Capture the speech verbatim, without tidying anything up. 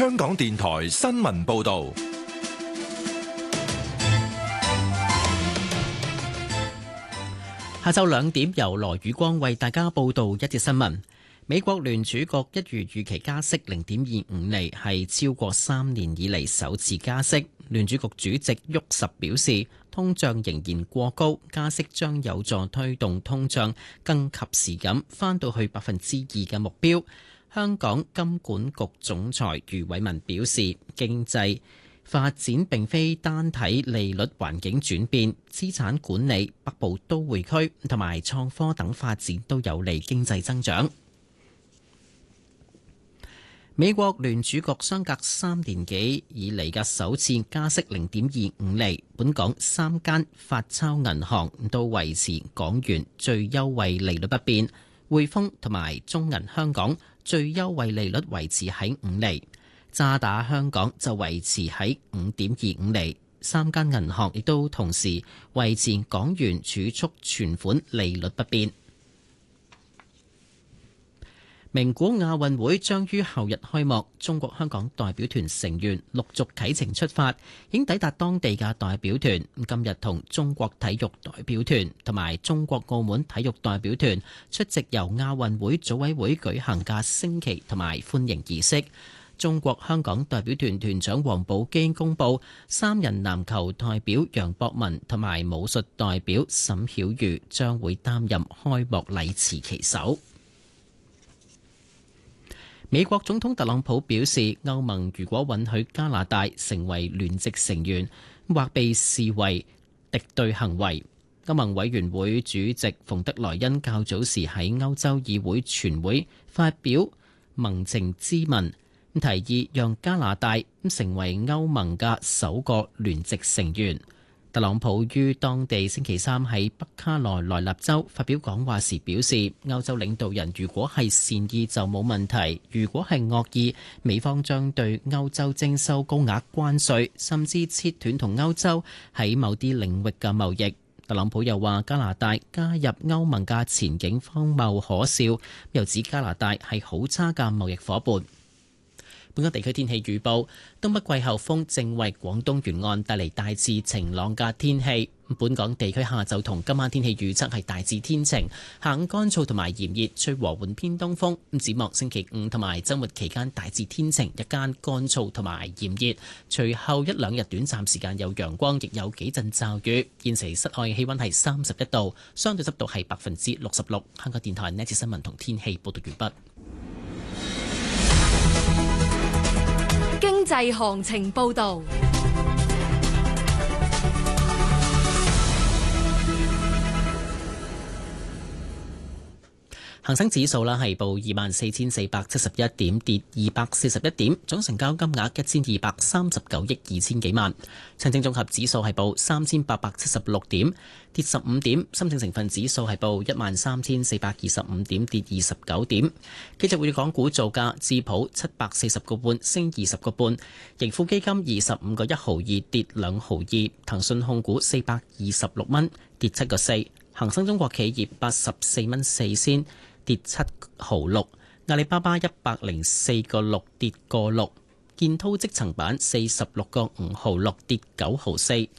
香港電台新聞報道。 下晝兩點，由羅宇光為大家報道一節新聞。美國聯儲局一如預期加息零點二五厘，係超過三年以嚟首次加息。聯儲局主席沃什表示，通脹仍然過高，加息將有助推動通脹更及時咁返到去百分之二嘅目標。香港金管局總裁余偉文表示，經濟發展並非單睇利率環境轉變，資產管理、北部都會區同埋創科等發展都有利經濟增長。美國聯儲局相隔三年幾以嚟嘅首次加息零點二五厘，本港三間發鈔銀行都維持港元最優惠利率不變，匯豐同埋中銀香港最優惠利率維持喺五厘。渣打香港就維持喺五點二五厘，三間銀行亦都同時維持港元儲蓄存款利率不變。名古亞運會將於後日開幕，中國香港代表團成員陸續啟程出發，已經抵達當地嘅代表團今日同中國體育代表團同埋中國澳門體育代表團出席由亞運會組委會舉行嘅升旗同埋歡迎儀式。中國香港代表團團長王寶基公布，三人籃球代表楊博文同埋武術代表沈曉瑜將會擔任開幕禮持旗手。美國總統特朗普表示，歐盟如果允許加拿大成為聯席成員，或被視為敵對行為。歐盟委員會主席馮德萊恩較早時喺歐洲議會全會發表盟情咨文，提議讓加拿大成為歐盟嘅首個聯席成員。特朗普於當地星期三喺北卡羅來納州發表講話時表示，歐洲領導人如果係善意就冇問題，如果係惡意，美方將對歐洲徵收高額關稅，甚至切斷同歐洲喺某啲領域嘅貿易。特朗普又話加拿大加入歐盟嘅前景荒謬可笑，又指加拿大係好差嘅貿易夥伴。本港地區天氣預報，東北季候風正為廣東沿岸帶嚟大致晴朗嘅天氣。本港地區下晝同今晚天氣預測係大致天晴，下午乾燥同埋炎熱，吹和緩偏東風。展望星期五同埋週末期間大致天晴，日間乾燥同埋炎熱，隨後一兩日短暫時間有陽光，亦有幾陣驟雨。現時室外氣溫係三十一度，相對濕度係百分之六十六。香港電台呢次新聞同天氣報道完畢。 經濟行情報道。 恒生指數啦係報二萬四千四百七十一點，跌二百四十一點，總成交金額一千二百三十九億二千幾萬。上證綜合指數係報三千八百七十六點，跌十五點。深證成分指數係報一萬三千四百二十五點，跌二十九點。幾隻匯港股造價：智普七百四十個半，升二十個半；盈富基金二十五個一毫二，跌兩毫二；騰訊控股四百二十六蚊，跌七個四；恒生中國企業八十四蚊四仙，跌七毫六；阿里巴巴一百零四個六，跌個六；建滔積層板四十六個五毫六，跌九毫四。